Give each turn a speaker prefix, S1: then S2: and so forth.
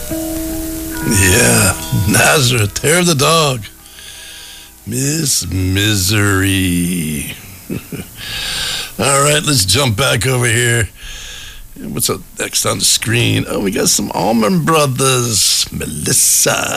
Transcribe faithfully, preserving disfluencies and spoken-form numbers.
S1: Yeah, Nazareth, Hair of the Dog. Miss Misery. All right, let's jump back over here. What's up next on the screen? Oh, we got some Allman Brothers. Melissa.